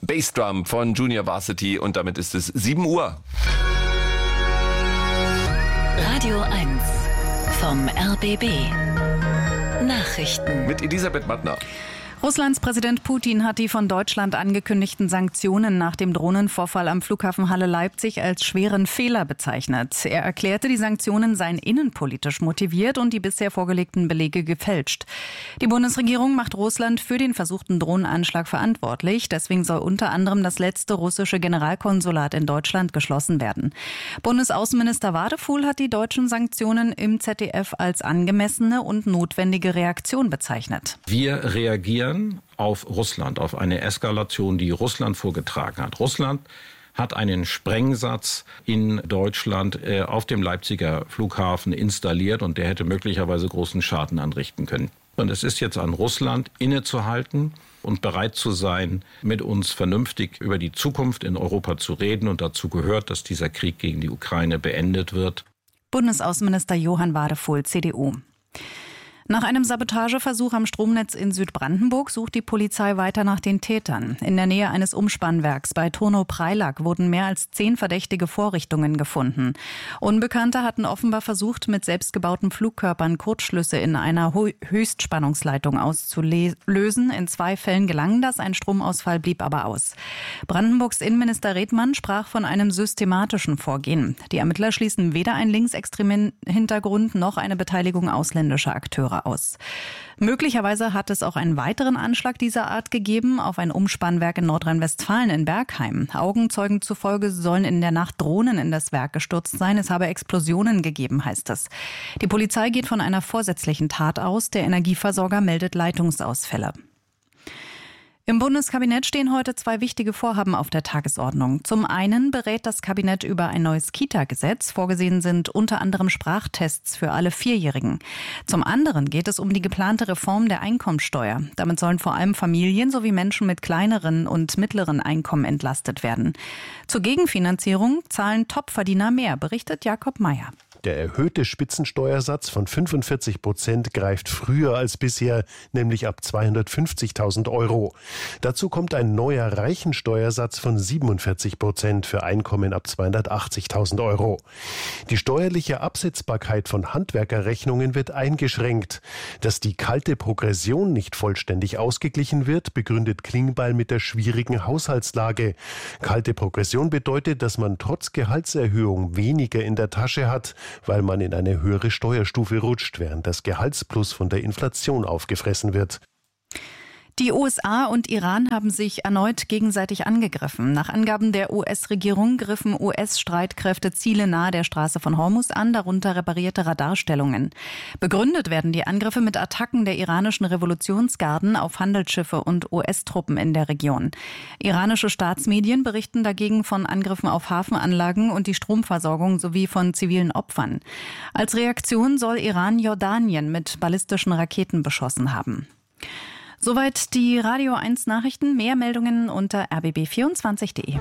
Bassdrum von Junior Varsity und damit ist es 7 Uhr. Radio 1 vom RBB. Nachrichten. Mit Elisabeth Mattner. Russlands Präsident Putin hat die von Deutschland angekündigten Sanktionen nach dem Drohnenvorfall am Flughafen Halle-Leipzig als schweren Fehler bezeichnet. Er erklärte, die Sanktionen seien innenpolitisch motiviert und die bisher vorgelegten Belege gefälscht. Die Bundesregierung macht Russland für den versuchten Drohnenanschlag verantwortlich. Deswegen soll unter anderem das letzte russische Generalkonsulat in Deutschland geschlossen werden. Bundesaußenminister Wadefuhl hat die deutschen Sanktionen im ZDF als angemessene und notwendige Reaktion bezeichnet. Wir reagieren auf Russland, auf eine Eskalation, die Russland vorgetragen hat. Russland hat einen Sprengsatz in Deutschland auf dem Leipziger Flughafen installiert und der hätte möglicherweise großen Schaden anrichten können. Und es ist jetzt an Russland, innezuhalten und bereit zu sein, mit uns vernünftig über die Zukunft in Europa zu reden. Und dazu gehört, dass dieser Krieg gegen die Ukraine beendet wird. Bundesaußenminister Johann Wadefuhl, CDU. Nach einem Sabotageversuch am Stromnetz in Südbrandenburg sucht die Polizei weiter nach den Tätern. In der Nähe eines Umspannwerks bei Turnow-Preilack wurden mehr als 10 verdächtige Vorrichtungen gefunden. Unbekannte hatten offenbar versucht, mit selbstgebauten Flugkörpern Kurzschlüsse in einer Höchstspannungsleitung auszulösen. In 2 Fällen gelang das, ein Stromausfall blieb aber aus. Brandenburgs Innenminister Redmann sprach von einem systematischen Vorgehen. Die Ermittler schließen weder einen linksextremen Hintergrund noch eine Beteiligung ausländischer Akteure aus. Möglicherweise hat es auch einen weiteren Anschlag dieser Art gegeben auf ein Umspannwerk in Nordrhein-Westfalen in Bergheim. Augenzeugen zufolge sollen in der Nacht Drohnen in das Werk gestürzt sein. Es habe Explosionen gegeben, heißt es. Die Polizei geht von einer vorsätzlichen Tat aus. Der Energieversorger meldet Leitungsausfälle. Im Bundeskabinett stehen heute 2 wichtige Vorhaben auf der Tagesordnung. Zum einen berät das Kabinett über ein neues Kita-Gesetz. Vorgesehen sind unter anderem Sprachtests für alle 4-Jährigen. Zum anderen geht es um die geplante Reform der Einkommensteuer. Damit sollen vor allem Familien sowie Menschen mit kleineren und mittleren Einkommen entlastet werden. Zur Gegenfinanzierung zahlen Topverdiener mehr, berichtet Jakob Mayer. Der erhöhte Spitzensteuersatz von 45% greift früher als bisher, nämlich ab 250.000 Euro. Dazu kommt ein neuer Reichensteuersatz von 47% für Einkommen ab 280.000 Euro. Die steuerliche Absetzbarkeit von Handwerkerrechnungen wird eingeschränkt. Dass die kalte Progression nicht vollständig ausgeglichen wird, begründet Klingbeil mit der schwierigen Haushaltslage. Kalte Progression bedeutet, dass man trotz Gehaltserhöhung weniger in der Tasche hat, weil man in eine höhere Steuerstufe rutscht, während das Gehaltsplus von der Inflation aufgefressen wird. Die USA und Iran haben sich erneut gegenseitig angegriffen. Nach Angaben der US-Regierung griffen US-Streitkräfte Ziele nahe der Straße von Hormuz an, darunter reparierte Radarstellungen. Begründet werden die Angriffe mit Attacken der iranischen Revolutionsgarden auf Handelsschiffe und US-Truppen in der Region. Iranische Staatsmedien berichten dagegen von Angriffen auf Hafenanlagen und die Stromversorgung sowie von zivilen Opfern. Als Reaktion soll Iran Jordanien mit ballistischen Raketen beschossen haben. Soweit die Radio 1 Nachrichten. Mehr Meldungen unter rbb24.de.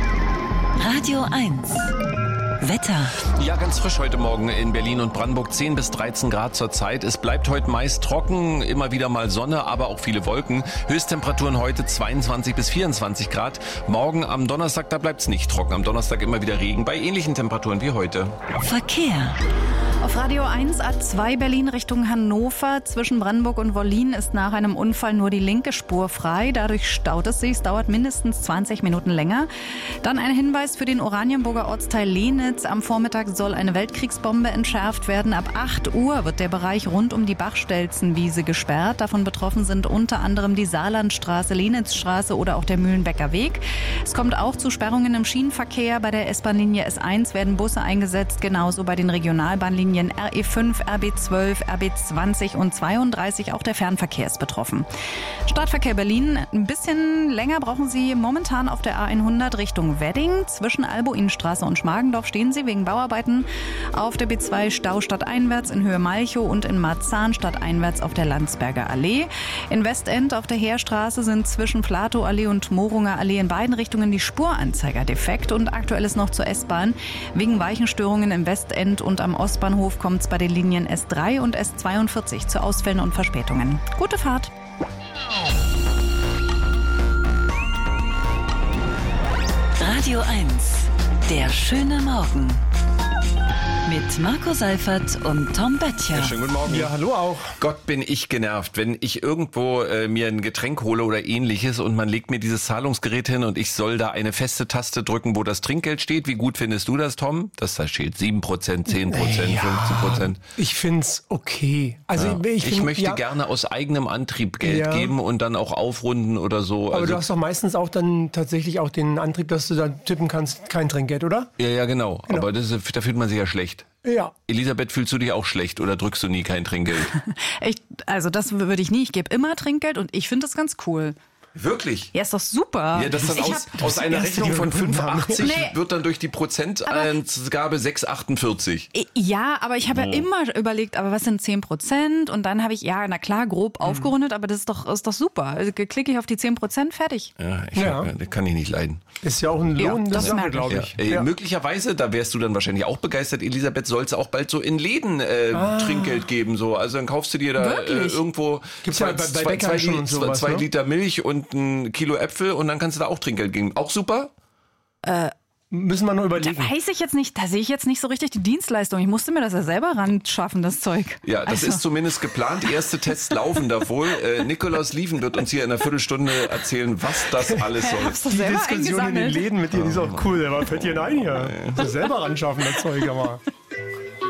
Radio 1 Wetter. Ja, ganz frisch heute Morgen in Berlin und Brandenburg, 10 bis 13 Grad zur Zeit. Es bleibt heute meist trocken, immer wieder mal Sonne, aber auch viele Wolken. Höchsttemperaturen heute 22 bis 24 Grad. Morgen am Donnerstag, da bleibt es nicht trocken. Am Donnerstag immer wieder Regen bei ähnlichen Temperaturen wie heute. Verkehr. Auf Radio 1 A2 Berlin Richtung Hannover. Zwischen Brandenburg und Wollin ist nach einem Unfall nur die linke Spur frei. Dadurch staut es sich. Es dauert mindestens 20 Minuten länger. Dann ein Hinweis für den Oranienburger Ortsteil Lehnitz. Am Vormittag soll eine Weltkriegsbombe entschärft werden. Ab 8 Uhr wird der Bereich rund um die Bachstelzenwiese gesperrt. Davon betroffen sind unter anderem die Saarlandstraße, Lenitzstraße oder auch der Mühlenbecker Weg. Es kommt auch zu Sperrungen im Schienenverkehr. Bei der S-Bahn-Linie S1 werden Busse eingesetzt, genauso bei den Regionalbahnlinien RE5, RB12, RB20 und 32. Auch der Fernverkehr ist betroffen. Stadtverkehr Berlin. Ein bisschen länger brauchen Sie momentan auf der A100 Richtung Wedding. Zwischen Albuinstraße und Schmargendorf stehen Sie wegen Bauarbeiten. Auf der B2 Stau stadteinwärts in Höhe Malchow und in Marzahn stadteinwärts auf der Landsberger Allee. In Westend auf der Heerstraße sind zwischen Platow-Allee und Morunger Allee in beiden Richtungen die Spuranzeiger defekt. Und aktuell ist noch zur S-Bahn. Wegen Weichenstörungen im Westend und am Ostbahnhof kommt es bei den Linien S3 und S42 zu Ausfällen und Verspätungen. Gute Fahrt! Radio 1, der schöne Morgen. Mit Marco Seifert und Tom Böttcher. Ja, schönen guten Morgen. Ja, hallo auch. Gott, bin ich genervt, wenn ich irgendwo mir ein Getränk hole oder ähnliches und man legt mir dieses Zahlungsgerät hin und ich soll da eine feste Taste drücken, wo das Trinkgeld steht. Wie gut findest du das, Tom? Dass da steht 7%, 10%, 15%. Ich find's okay. Also Ja. Ich möchte gerne aus eigenem Antrieb Geld geben und dann auch aufrunden oder so. Aber du hast doch meistens auch dann tatsächlich auch den Antrieb, dass du dann tippen kannst, kein Trinkgeld, oder? Ja, genau. Aber da fühlt man sich ja schlecht. Ja. Elisabeth, fühlst du dich auch schlecht oder drückst du nie kein Trinkgeld? Also das würde ich nie. Ich gebe immer Trinkgeld und ich finde das ganz cool. Wirklich? Ja, ist doch super. Ja, das dann aus einer Rechnung von 5,80 wird dann durch die Prozentangabe 6,48. Ja, aber ich habe ja immer überlegt, aber was sind 10%? Und dann habe ich, na klar, grob aufgerundet, aber das ist doch super. Also klicke ich auf die 10%, fertig. Ja, das kann ich nicht leiden. Ist ja auch ein Lohn, das Sache, merke glaube ich. Möglicherweise, da wärst du dann wahrscheinlich auch begeistert, Elisabeth, soll es auch bald so in Läden Trinkgeld geben. So. Also dann kaufst du dir da irgendwo Gibt's ja bei Bäckern schon und sowas, 2 ne? Liter Milch und ein Kilo Äpfel und dann kannst du da auch Trinkgeld geben. Auch super? Müssen wir nur Da überlegen. weiß ich jetzt nicht, da sehe ich jetzt nicht so richtig die Dienstleistung. Ich musste mir das ja selber ran schaffen, das Zeug. Ja, das ist zumindest geplant. Erste Tests laufen da wohl. Nikolaus Lieven wird uns hier in einer Viertelstunde erzählen, was das alles soll. Hast du Die selber Diskussion in den eingesammelt? Läden mit dir, die ist auch cool. Aber fällt dir ein hier. Du selber ran schaffen, das Zeug, aber.